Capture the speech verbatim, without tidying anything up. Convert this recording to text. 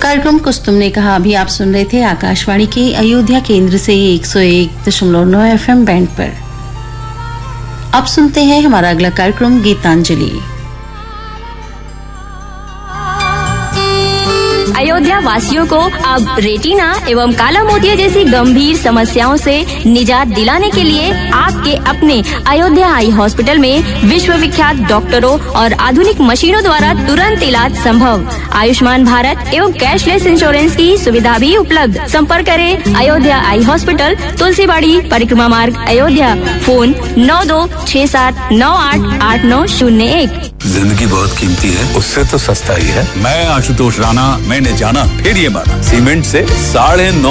कार्यक्रम कुछ तुमने कहा अभी आप सुन रहे थे आकाशवाणी के अयोध्या केंद्र से एक सौ एक दशमलव नौ एफएम बैंड पर। अब सुनते हैं हमारा अगला कार्यक्रम गीतांजलि। अयोध्या वासियों को अब रेटिना एवं काला मोतिया जैसी गंभीर समस्याओं से निजात दिलाने के लिए आपके अपने अयोध्या आई हॉस्पिटल में विश्व विख्यात डॉक्टरों और आधुनिक मशीनों द्वारा तुरंत इलाज संभव। आयुष्मान भारत एवं कैशलेस इंश्योरेंस की सुविधा भी उपलब्ध। संपर्क करें अयोध्या आई हॉस्पिटल, तुलसीबाड़ी, परिक्रमा मार्ग, अयोध्या। फोन नौ दो छह सात नौ आठ आठ नौ शून्य एक। जिंदगी बहुत कीमती है, उससे तो सस्ता ही है। मैं आशुतोष राणा, मैंने जाना फिर ये माना, सीमेंट से साढ़े नौ